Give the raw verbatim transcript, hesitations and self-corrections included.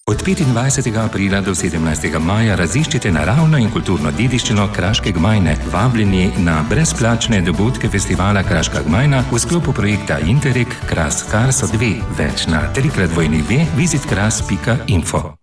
Od petindvajsetega aprila do sedemnajstega maja raziščite naravno in kulturno dediščino Kraške gmajne, vabljeni na brezplačne dogodke festivala Kraška gmajna v sklopu projekta Interreg Kras Karso dve. Več na trikrat dvojni ve vizit kras pika info.